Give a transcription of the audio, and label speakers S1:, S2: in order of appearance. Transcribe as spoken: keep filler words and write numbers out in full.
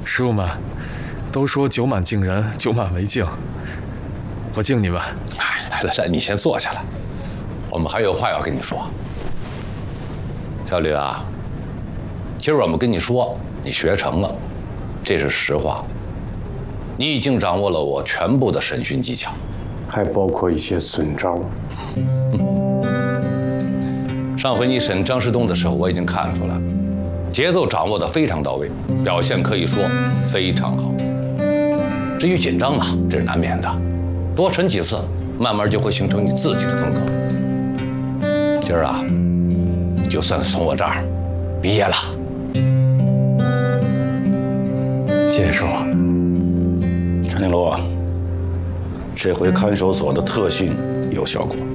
S1: 师傅们，都说酒满敬人，酒满为敬，我敬你们。
S2: 来来来，你先坐下来，我们还有话要跟你说。小吕啊，今儿我们跟你说，你学成了，这是实话。你已经掌握了我全部的审讯技巧，
S3: 还包括一些损招。
S2: 上回你审张世东的时候，我已经看出来了，节奏掌握得非常到位，表现可以说非常好。至于紧张嘛，这是难免的，多审几次，慢慢就会形成你自己的风格。今儿啊，你就算从我这儿毕业了。
S1: 谢谢师傅。
S4: 长颈鹿啊，这回看守所的特训有效果。